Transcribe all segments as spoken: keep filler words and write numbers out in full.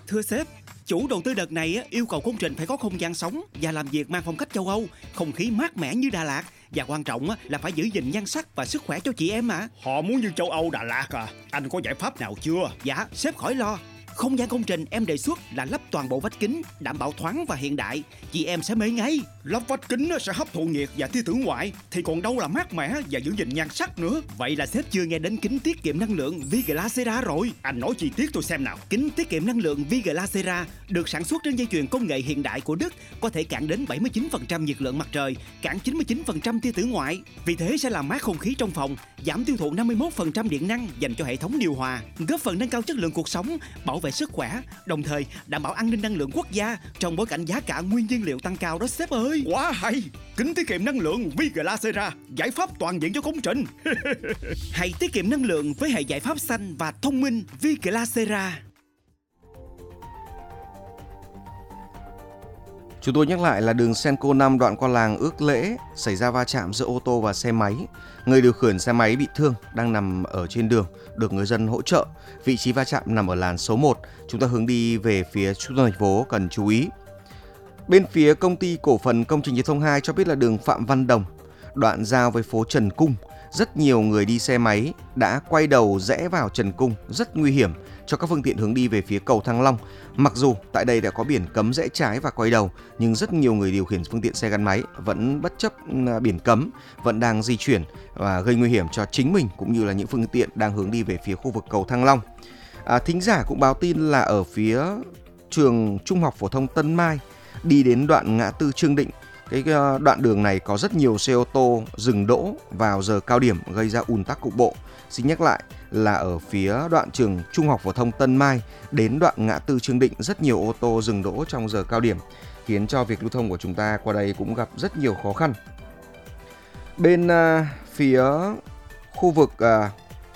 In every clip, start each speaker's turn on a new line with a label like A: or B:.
A: Thưa sếp, chủ đầu tư đợt này yêu cầu công trình phải có không gian sống và làm việc mang phong cách châu Âu, không khí mát mẻ như Đà Lạt. Và quan trọng là phải giữ gìn nhan sắc và sức khỏe cho chị em mà.
B: Họ muốn như châu Âu Đà Lạt à? Anh có giải pháp nào chưa?
A: Dạ, sếp khỏi lo. Không gian công trình em đề xuất là lắp toàn bộ vách kính, đảm bảo thoáng và hiện đại. Chị em sẽ mê ngay.
B: Lắp vách kính sẽ hấp thụ nhiệt và tia tử ngoại, thì còn đâu là mát mẻ và giữ gìn nhan sắc nữa.
A: Vậy là sếp chưa nghe đến kính tiết kiệm năng lượng Viglacera rồi.
B: Anh nói chi tiết tôi xem nào.
A: Kính tiết kiệm năng lượng Viglacera được sản xuất trên dây chuyền công nghệ hiện đại của Đức, có thể cản đến bảy mươi chín phần trăm nhiệt lượng mặt trời, cản chín mươi chín phần trăm tia tử ngoại. Vì thế sẽ làm mát không khí trong phòng, giảm tiêu thụ năm mươi mốt phần trăm điện năng dành cho hệ thống điều hòa, góp phần nâng cao chất lượng cuộc sống, bảo vệ sức khỏe, đồng thời đảm bảo an ninh năng lượng quốc gia trong bối cảnh giá cả nguyên nhiên liệu tăng cao đó sếp ơi.
B: Quá hay! Kính tiết kiệm năng lượng Viglacera, giải pháp toàn diện cho công trình.
A: Hãy tiết kiệm năng lượng với hệ giải pháp xanh và thông minh Viglacera.
C: Chúng tôi nhắc lại là đường Senco năm đoạn qua làng Ước Lễ xảy ra va chạm giữa ô tô và xe máy. Người điều khiển xe máy bị thương đang nằm ở trên đường, được người dân hỗ trợ. Vị trí va chạm nằm ở làn số một. Chúng ta hướng đi về phía trung tâm thành phố, cần chú ý. Bên phía công ty cổ phần công trình giao thông hai cho biết là đường Phạm Văn Đồng, đoạn giao với phố Trần Cung. Rất nhiều người đi xe máy đã quay đầu rẽ vào Trần Cung, rất nguy hiểm cho các phương tiện hướng đi về phía cầu Thăng Long. Mặc dù tại đây đã có biển cấm rẽ trái và quay đầu, nhưng rất nhiều người điều khiển phương tiện xe gắn máy vẫn bất chấp biển cấm, vẫn đang di chuyển và gây nguy hiểm cho chính mình cũng như là những phương tiện đang hướng đi về phía khu vực cầu Thăng Long. À, thính giả cũng báo tin là ở phía trường Trung học phổ thông Tân Mai, đi đến đoạn ngã tư Trương Định, cái đoạn đường này có rất nhiều xe ô tô dừng đỗ vào giờ cao điểm gây ra ùn tắc cục bộ. Xin nhắc lại là ở phía đoạn trường Trung học phổ thông Tân Mai đến đoạn ngã tư Trương Định rất nhiều ô tô dừng đỗ trong giờ cao điểm, khiến cho việc lưu thông của chúng ta qua đây cũng gặp rất nhiều khó khăn. Bên uh, phía khu vực uh,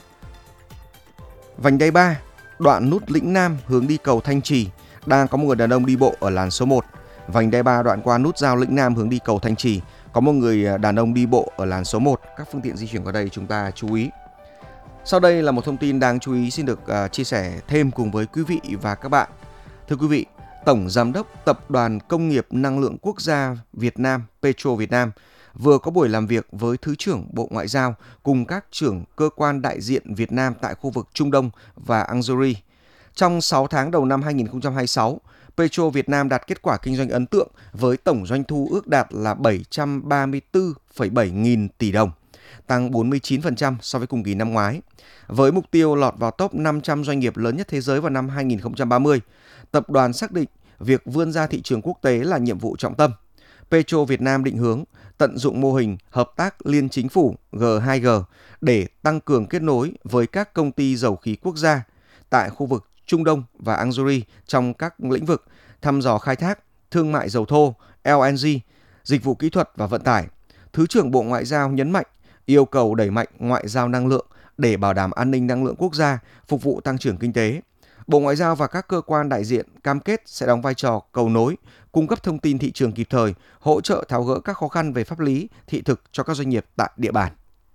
C: vành đai ba, đoạn nút Lĩnh Nam hướng đi cầu Thanh Trì, đang có một người đàn ông đi bộ ở làn số một. Vành đai ba đoạn qua nút giao Lĩnh Nam hướng đi cầu Thanh Trì, có một người đàn ông đi bộ ở làn số một. Các phương tiện di chuyển qua đây chúng ta chú ý. Sau đây là một thông tin đáng chú ý xin được uh, chia sẻ thêm cùng với quý vị và các bạn. Thưa quý vị, Tổng Giám đốc Tập đoàn Công nghiệp Năng lượng Quốc gia Việt Nam Petro Việt Nam vừa có buổi làm việc với Thứ trưởng Bộ Ngoại giao cùng các trưởng cơ quan đại diện Việt Nam tại khu vực Trung Đông và Algeria. Trong sáu tháng đầu năm hai nghìn không trăm hai mươi sáu, Petro Việt Nam đạt kết quả kinh doanh ấn tượng với tổng doanh thu ước đạt là bảy trăm ba mươi tư phẩy bảy nghìn tỷ đồng, tăng bốn mươi chín phần trăm so với cùng kỳ năm ngoái. Với mục tiêu lọt vào top năm trăm doanh nghiệp lớn nhất thế giới vào năm hai nghìn không trăm ba mươi, tập đoàn xác định việc vươn ra thị trường quốc tế là nhiệm vụ trọng tâm. Petro Việt Nam định hướng tận dụng mô hình hợp tác liên chính phủ G hai G để tăng cường kết nối với các công ty dầu khí quốc gia tại khu vực Trung Đông và Algeria trong các lĩnh vực thăm dò khai thác, thương mại dầu thô, L N G, dịch vụ kỹ thuật và vận tải. Thứ trưởng Bộ Ngoại giao nhấn mạnh yêu cầu đẩy mạnh ngoại giao năng lượng để bảo đảm an ninh năng lượng quốc gia, phục vụ tăng trưởng kinh tế. Bộ Ngoại giao và các cơ quan đại diện cam kết sẽ đóng vai trò cầu nối, cung cấp thông tin thị trường kịp thời, hỗ trợ tháo gỡ các khó khăn về pháp lý, thị thực cho các doanh nghiệp tại địa bàn.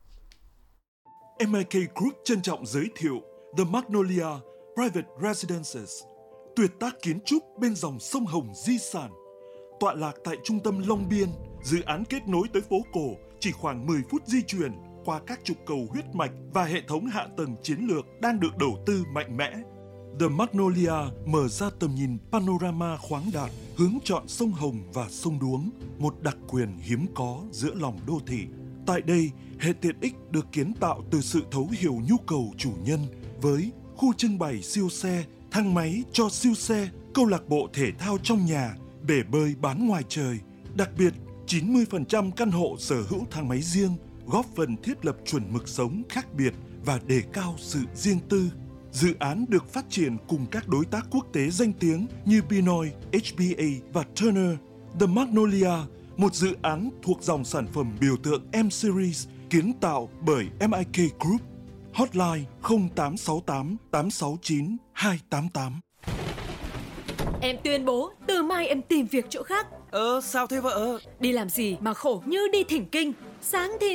D: em i ca Group trân trọng giới thiệu The Magnolia Private Residences, tuyệt tác kiến trúc bên dòng sông Hồng di sản. Tọa lạc tại trung tâm Long Biên, dự án kết nối tới phố cổ chỉ khoảng mười phút di chuyển qua các trục cầu huyết mạch và hệ thống hạ tầng chiến lược đang được đầu tư mạnh mẽ. The Magnolia mở ra tầm nhìn panorama khoáng đạt, hướng chọn sông Hồng và sông Đuống, một đặc quyền hiếm có giữa lòng đô thị. Tại đây, hệ tiện ích được kiến tạo từ sự thấu hiểu nhu cầu chủ nhân với khu trưng bày siêu xe, thang máy cho siêu xe, câu lạc bộ thể thao trong nhà, bể bơi bán ngoài trời. Đặc biệt, chín mươi phần trăm căn hộ sở hữu thang máy riêng, góp phần thiết lập chuẩn mực sống khác biệt và đề cao sự riêng tư. Dự án được phát triển cùng các đối tác quốc tế danh tiếng như Pinoy, H B A và Turner. The Magnolia, một dự án thuộc dòng sản phẩm biểu tượng M-Series kiến tạo bởi em i ca Group. Hotline không tám sáu tám tám sáu chín hai tám tám.
E: Em tuyên bố từ mai em tìm việc chỗ khác.
F: Ờ sao thế vợ?
E: Đi làm gì mà khổ như đi thỉnh kinh. Sáng thì nắng,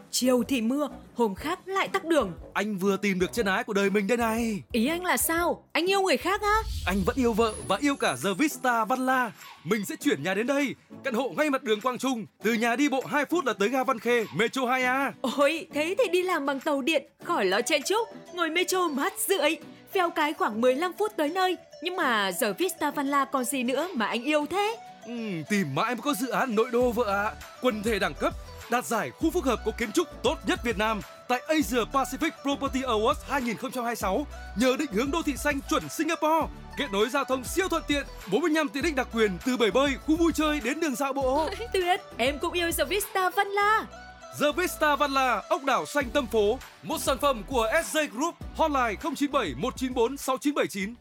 E: chiều thì mưa, hôm khác lại tắc đường.
F: Anh vừa tìm được chân ái của đời mình đây này.
E: Ý anh là sao? Anh yêu người khác á?
F: Anh vẫn yêu vợ và yêu cả The Vista Văn La. Mình sẽ chuyển nhà đến đây, căn hộ ngay mặt đường Quang Trung. Từ nhà đi bộ hai phút là tới ga Văn Khê, Metro hai A.
E: Ôi, thế thì đi làm bằng tàu điện, khỏi lo chen chúc, ngồi Metro mát rượi. Phèo cái khoảng mười lăm phút tới nơi. Nhưng mà The Vista Văn La còn gì nữa mà anh yêu thế?
F: Ừ, tìm mãi mới có dự án nội đô vợ ạ. À. Quần thể đẳng cấp, đạt giải khu phức hợp có kiến trúc tốt nhất Việt Nam tại Asia Pacific Property Awards hai không hai sáu. Nhờ định hướng đô thị xanh chuẩn Singapore, kết nối giao thông siêu thuận tiện, bốn mươi lăm tiện ích đặc quyền từ bể bơi, khu vui chơi đến đường dạo bộ.
E: Tuyệt, em cũng yêu The Vista Văn La.
F: The Vista Văn La, ốc đảo xanh tâm phố, một sản phẩm của ét giê Group, hotline không chín bảy một chín bốn sáu chín bảy chín.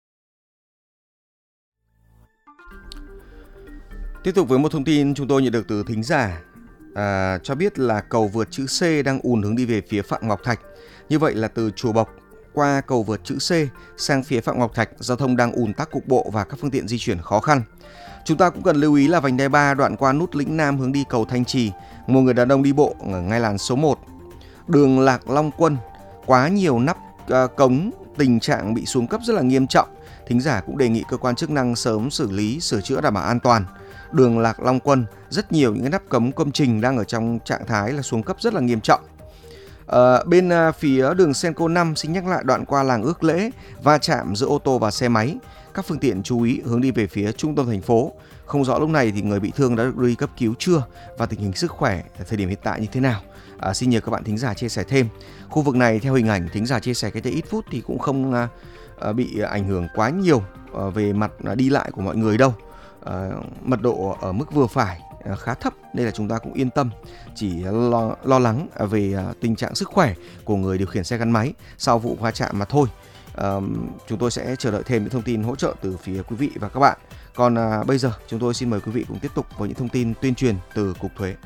C: Tiếp tục với một thông tin chúng tôi nhận được từ thính giả à, cho biết là cầu vượt chữ C đang ùn hướng đi về phía Phạm Ngọc Thạch. Như vậy là từ Chùa Bộc qua cầu vượt chữ C sang phía Phạm Ngọc Thạch, giao thông đang ùn tắc cục bộ và các phương tiện di chuyển khó khăn. Chúng ta cũng cần lưu ý là vành đai ba đoạn qua nút Lĩnh Nam hướng đi cầu Thanh Trì, một người đàn ông đi bộ ở ngay làn số một. Đường Lạc Long Quân, quá nhiều nắp uh, cống, tình trạng bị xuống cấp rất là nghiêm trọng. Thính giả cũng đề nghị cơ quan chức năng sớm xử lý, sửa chữa đảm bảo an toàn. Đường Lạc Long Quân, rất nhiều những cái nắp cống công trình đang ở trong trạng thái là xuống cấp rất là nghiêm trọng. À, bên à, phía đường Senco năm, xin nhắc lại đoạn qua làng Ước Lễ, va chạm giữa ô tô và xe máy. Các phương tiện chú ý hướng đi về phía trung tâm thành phố. Không rõ lúc này thì người bị thương đã được đưa đi cấp cứu chưa và tình hình sức khỏe ở thời điểm hiện tại như thế nào. À, xin nhờ các bạn thính giả chia sẻ thêm. Khu vực này theo hình ảnh thính giả chia sẻ cách đây ít phút thì cũng không à, à, bị ảnh hưởng quá nhiều à, về mặt à, đi lại của mọi người đâu. À, mật độ ở mức vừa phải, à, khá thấp, nên là chúng ta cũng yên tâm, chỉ lo, lo lắng về à, tình trạng sức khỏe của người điều khiển xe gắn máy sau vụ va chạm mà thôi. À, chúng tôi sẽ chờ đợi thêm những thông tin hỗ trợ từ phía quý vị và các bạn. Còn à, bây giờ chúng tôi xin mời quý vị cùng tiếp tục với những thông tin tuyên truyền từ Cục Thuế.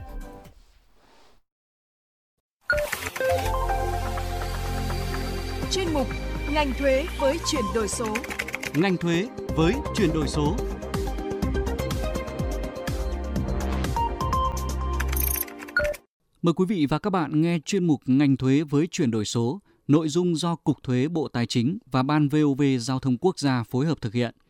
G: Chuyên mục ngành thuế với chuyển đổi số.
H: Ngành thuế với chuyển đổi số. Mời quý vị và các bạn nghe chuyên mục ngành thuế với chuyển đổi số, nội dung do Cục Thuế Bộ Tài chính và Ban vê o vê Giao thông Quốc gia phối hợp thực hiện.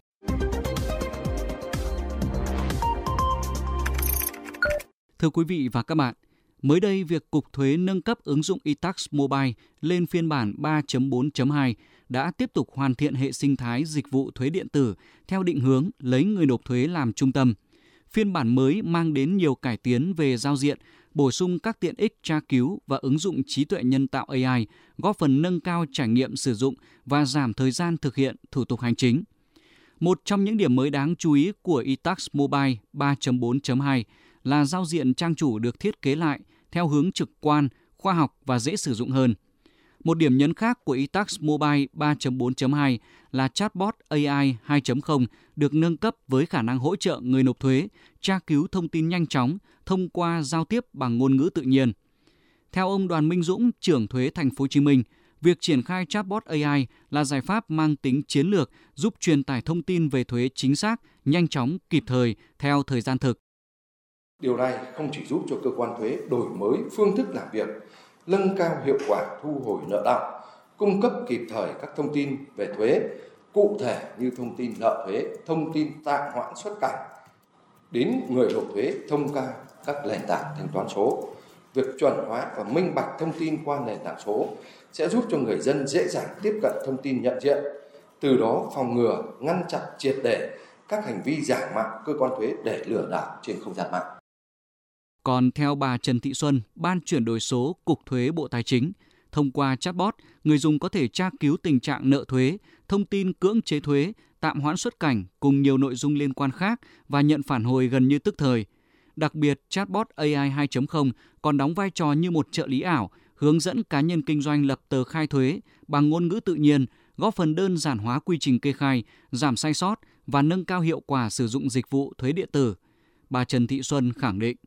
H: Thưa quý vị và các bạn, mới đây việc Cục Thuế nâng cấp ứng dụng e-tax Mobile lên phiên bản ba chấm bốn chấm hai đã tiếp tục hoàn thiện hệ sinh thái dịch vụ thuế điện tử theo định hướng lấy người nộp thuế làm trung tâm. Phiên bản mới mang đến nhiều cải tiến về giao diện, bổ sung các tiện ích tra cứu và ứng dụng trí tuệ nhân tạo a i, góp phần nâng cao trải nghiệm sử dụng và giảm thời gian thực hiện thủ tục hành chính. Một trong những điểm mới đáng chú ý của e-tax Mobile ba chấm bốn chấm hai là giao diện trang chủ được thiết kế lại theo hướng trực quan, khoa học và dễ sử dụng hơn. Một điểm nhấn khác của e-tax Mobile ba chấm bốn chấm hai là chatbot a i hai chấm không được nâng cấp với khả năng hỗ trợ người nộp thuế, tra cứu thông tin nhanh chóng thông qua giao tiếp bằng ngôn ngữ tự nhiên. Theo ông Đoàn Minh Dũng, trưởng thuế Thành phố Hồ Chí Minh, việc triển khai chatbot a i là giải pháp mang tính chiến lược giúp truyền tải thông tin về thuế chính xác, nhanh chóng, kịp thời theo thời gian thực.
I: Điều này không chỉ giúp cho cơ quan thuế đổi mới phương thức làm việc, nâng cao hiệu quả thu hồi nợ đọng, cung cấp kịp thời các thông tin về thuế, cụ thể như thông tin nợ thuế, thông tin tạm hoãn xuất cảnh, đến người nộp thuế thông qua các nền tảng thanh toán số. Việc chuẩn hóa và minh bạch thông tin qua nền tảng số sẽ giúp cho người dân dễ dàng tiếp cận thông tin nhận diện, từ đó phòng ngừa, ngăn chặn triệt để các hành vi giả mạo cơ quan thuế để lừa đảo trên không gian mạng.
H: Còn theo bà Trần Thị Xuân, Ban chuyển đổi số Cục Thuế Bộ Tài chính, thông qua chatbot, người dùng có thể tra cứu tình trạng nợ thuế, thông tin cưỡng chế thuế, tạm hoãn xuất cảnh cùng nhiều nội dung liên quan khác và nhận phản hồi gần như tức thời. Đặc biệt, chatbot a i hai chấm không còn đóng vai trò như một trợ lý ảo, hướng dẫn cá nhân kinh doanh lập tờ khai thuế bằng ngôn ngữ tự nhiên, góp phần đơn giản hóa quy trình kê khai, giảm sai sót và nâng cao hiệu quả sử dụng dịch vụ thuế điện tử. Bà Trần Thị Xuân khẳng định.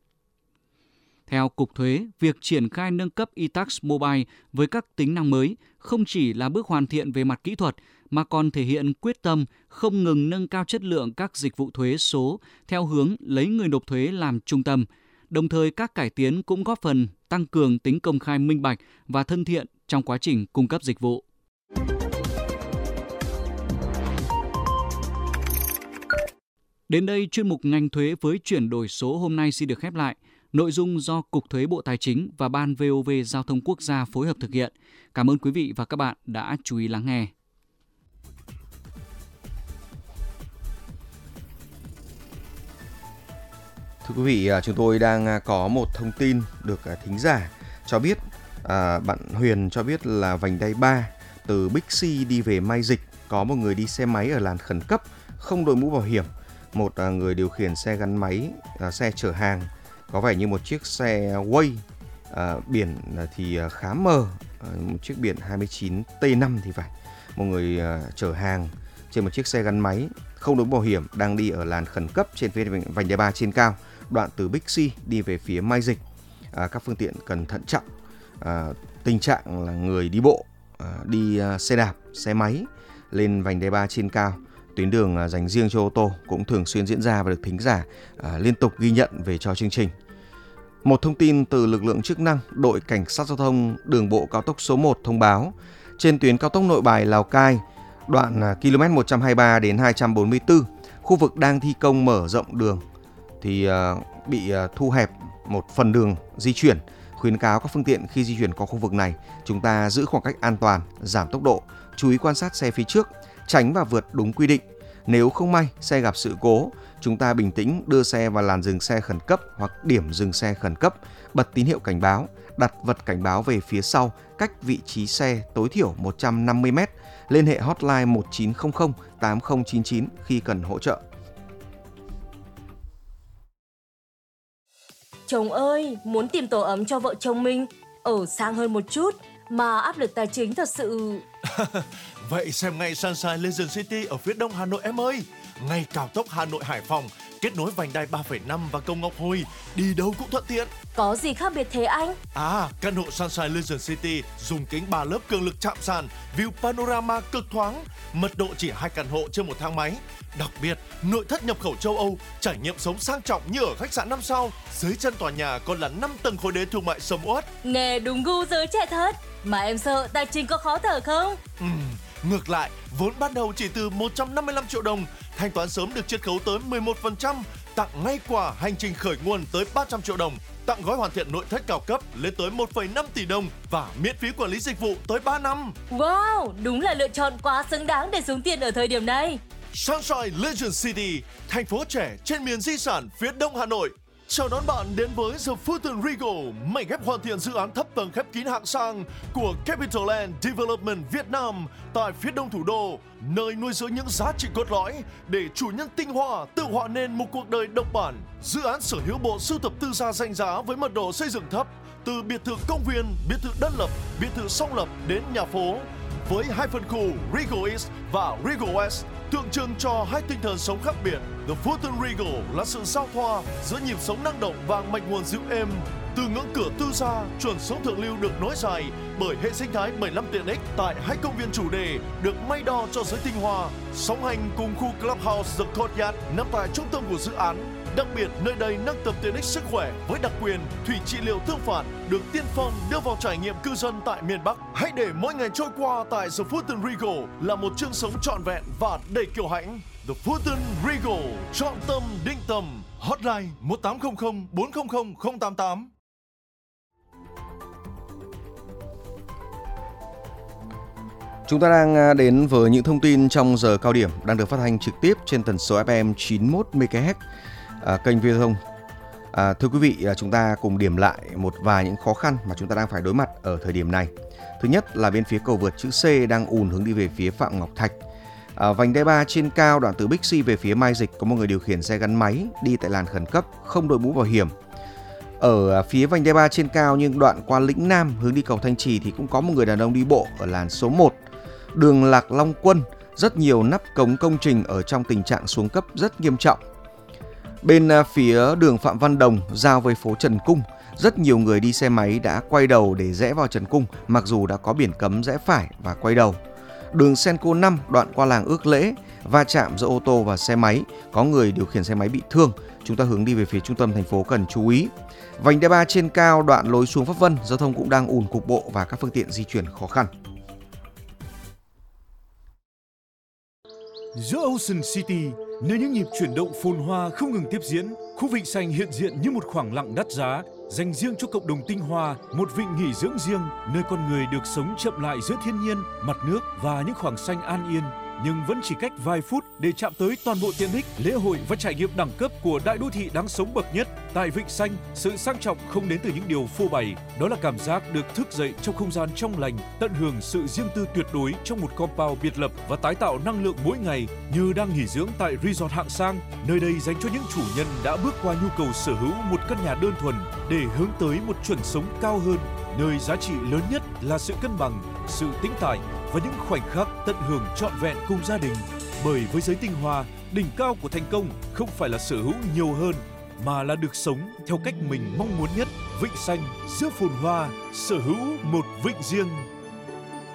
H: Theo Cục Thuế, việc triển khai nâng cấp e-tax Mobile với các tính năng mới không chỉ là bước hoàn thiện về mặt kỹ thuật mà còn thể hiện quyết tâm không ngừng nâng cao chất lượng các dịch vụ thuế số theo hướng lấy người nộp thuế làm trung tâm, Đồng thời các cải tiến cũng góp phần tăng cường tính công khai minh bạch và thân thiện trong quá trình cung cấp dịch vụ. Đến đây, chuyên mục ngành thuế với chuyển đổi số hôm nay xin được khép lại. Nội dung do Cục Thuế Bộ Tài chính và Ban vê o vê Giao thông Quốc gia phối hợp thực hiện. Cảm ơn quý vị và các bạn đã chú ý lắng nghe.
C: Thưa quý vị, chúng tôi đang có một thông tin được thính giả cho biết. À, bạn Huyền cho biết là vành đai ba từ Bixi đi về Mai Dịch có một người đi xe máy ở làn khẩn cấp, không đội mũ bảo hiểm. Một à, người điều khiển xe gắn máy, à, xe chở hàng, có vẻ như một chiếc xe Way, à, biển thì khá mờ, à, một chiếc biển hai mươi chín T năm thì phải. Một người à, chở hàng trên một chiếc xe gắn máy không đội mũ bảo hiểm đang đi ở làn khẩn cấp trên phía vành đai ba trên cao, đoạn từ Bixi đi về phía Mai Dịch. À, các phương tiện cần thận trọng. À, tình trạng là người đi bộ, à, đi à, xe đạp, xe máy lên vành đai ba trên cao, tuyến đường à, dành riêng cho ô tô cũng thường xuyên diễn ra và được thính giả à, liên tục ghi nhận về cho chương trình. Một thông tin từ lực lượng chức năng, đội cảnh sát giao thông đường bộ cao tốc số một thông báo trên tuyến cao tốc Nội Bài Lào Cai, đoạn à, km một trăm hai mươi ba đến hai trăm bốn mươi tư, khu vực đang thi công mở rộng đường thì à, bị à, thu hẹp một phần đường di chuyển. Khuyến cáo các phương tiện khi di chuyển qua khu vực này, chúng ta giữ khoảng cách an toàn, giảm tốc độ, chú ý quan sát xe phía trước, tránh và vượt đúng quy định. Nếu không may xe gặp sự cố, chúng ta bình tĩnh đưa xe vào làn dừng xe khẩn cấp hoặc điểm dừng xe khẩn cấp, bật tín hiệu cảnh báo, đặt vật cảnh báo về phía sau cách vị trí xe tối thiểu một trăm năm mươi mét, liên hệ hotline một chín không không tám không chín chín khi cần hỗ trợ.
J: Chồng ơi, muốn tìm tổ ấm cho vợ chồng mình, ở sang hơn một chút mà áp lực tài chính thật sự.
K: Vậy xem ngay Sunshine Legend City ở phía đông Hà Nội em ơi. Ngay cao tốc Hà Nội Hải Phòng, kết nối vành đai ba phẩy năm và cầu Ngọc Hồi, đi đâu cũng thuận tiện.
J: Có gì khác biệt thế anh?
K: À, căn hộ Sunshine Legend City dùng kính ba lớp cường lực chạm sàn, view panorama cực thoáng, mật độ chỉ hai căn hộ trên một thang máy. Đặc biệt, nội thất nhập khẩu châu Âu, trải nghiệm sống sang trọng như ở khách sạn năm sao. Dưới chân tòa nhà còn là năm tầng khối đế thương mại sầm uất.
J: Nghe đúng gu giới trẻ thật. Mà em sợ tài chính có khó thở không?
K: Ừ, ngược lại, vốn ban đầu chỉ từ một trăm năm mươi lăm triệu đồng, thanh toán sớm được chiết khấu tới mười một phần trăm, tặng ngay quà hành trình khởi nguồn tới ba trăm triệu đồng, tặng gói hoàn thiện nội thất cao cấp lên tới một phẩy năm tỷ đồng và miễn phí quản lý dịch vụ tới ba năm.
J: Wow, đúng là lựa chọn quá xứng đáng để xuống tiền ở thời điểm này.
K: Sunshine Legend City, thành phố trẻ trên miền di sản phía đông Hà Nội. Chào đón bạn đến với The Fulton Regal, mảnh ghép hoàn thiện dự án thấp tầng khép kín hạng sang của Capital Land Development Việt Nam tại phía đông thủ đô, nơi nuôi dưỡng những giá trị cốt lõi để chủ nhân tinh hoa tự họa nên một cuộc đời độc bản. Dự án sở hữu bộ sưu tập tư gia danh giá với mật độ xây dựng thấp, từ biệt thự công viên, biệt thự đơn lập, biệt thự song lập đến nhà phố, với hai phân khu Regal East và Regal West, tượng trưng cho hai tinh thần sống khác biệt. The Fulton Regal là sự giao thoa giữa nhịp sống năng động và mạch nguồn dịu êm. Từ ngưỡng cửa tư gia, chuẩn sống thượng lưu được nối dài bởi hệ sinh thái bảy mươi lăm tiện ích tại hai công viên chủ đề được may đo cho giới tinh hoa. Song hành cùng khu Clubhouse The Courtyard nằm tại trung tâm của dự án. Đặc biệt, nơi đây nâng tầm tiện ích sức khỏe với đặc quyền thủy trị liệu tương phản được tiên phong đưa vào trải nghiệm cư dân tại miền Bắc. Hãy để mỗi ngày trôi qua tại The Fulton Regal là một chương sống trọn vẹn và đầy kiêu hãnh. The Fulton Regal, chọn tâm định tầm. Hotline một tám không không bốn không không không tám tám.
C: Chúng ta đang đến với những thông tin trong giờ cao điểm đang được phát hành trực tiếp trên tần số ép em chín mươi mốt mê ga héc à, kênh Viễn thông. À, thưa quý vị, chúng ta cùng điểm lại một vài những khó khăn mà chúng ta đang phải đối mặt ở thời điểm này. Thứ nhất là bên phía cầu vượt chữ C đang ùn hướng đi về phía Phạm Ngọc Thạch. À, vành đai ba trên cao đoạn từ Bixi về phía Mai Dịch có một người điều khiển xe gắn máy đi tại làn khẩn cấp, không đội mũ bảo hiểm. Ở phía vành đai ba trên cao nhưng đoạn qua Lĩnh Nam hướng đi cầu Thanh Trì thì cũng có một người đàn ông đi bộ ở làn số một. Đường Lạc Long Quân, rất nhiều nắp cống công trình ở trong tình trạng xuống cấp rất nghiêm trọng. Bên phía đường Phạm Văn Đồng giao với phố Trần Cung, rất nhiều người đi xe máy đã quay đầu để rẽ vào Trần Cung mặc dù đã có biển cấm rẽ phải và quay đầu. Đường Senco năm đoạn qua làng Ước Lễ, va chạm giữa ô tô và xe máy, có người điều khiển xe máy bị thương. Chúng ta hướng đi về phía trung tâm thành phố cần chú ý. Vành đai ba trên cao đoạn lối xuống Pháp Vân, giao thông cũng đang ùn cục bộ và các phương tiện di chuyển khó khăn.
L: Giữa Ocean City, nơi những nhịp chuyển động phồn hoa không ngừng tiếp diễn, khu vịnh xanh hiện diện như một khoảng lặng đắt giá, dành riêng cho cộng đồng tinh hoa, một vịnh nghỉ dưỡng riêng, nơi con người được sống chậm lại giữa thiên nhiên, mặt nước và những khoảng xanh an yên. Nhưng vẫn chỉ cách vài phút để chạm tới toàn bộ tiện ích, lễ hội và trải nghiệm đẳng cấp của đại đô thị đáng sống bậc nhất. Tại Vịnh Xanh, sự sang trọng không đến từ những điều phô bày, đó là cảm giác được thức dậy trong không gian trong lành, tận hưởng sự riêng tư tuyệt đối trong một compound biệt lập và tái tạo năng lượng mỗi ngày như đang nghỉ dưỡng tại resort hạng sang. Nơi đây dành cho những chủ nhân đã bước qua nhu cầu sở hữu một căn nhà đơn thuần để hướng tới một chuẩn sống cao hơn, nơi giá trị lớn nhất là sự cân bằng, sự tĩnh tại và những khoảnh khắc tận hưởng trọn vẹn cùng gia đình. Bởi với giới tinh hoa, đỉnh cao của thành công không phải là sở hữu nhiều hơn, mà là được sống theo cách mình mong muốn nhất. Vịnh Xanh giữa phồn hoa, sở hữu một vịnh riêng.